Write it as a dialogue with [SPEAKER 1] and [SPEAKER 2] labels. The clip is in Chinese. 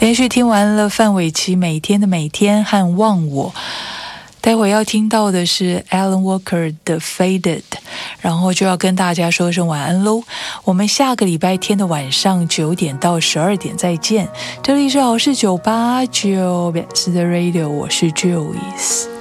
[SPEAKER 1] 连续听完了范玮琪每天的每天和忘我，待会要听到的是 Alan Walker 的 Faded， 然后就要跟大家说声晚安喽。我们下个礼拜天的晚上9点到12点再见。这里是好事989 Best Radio， 我是 Joyce。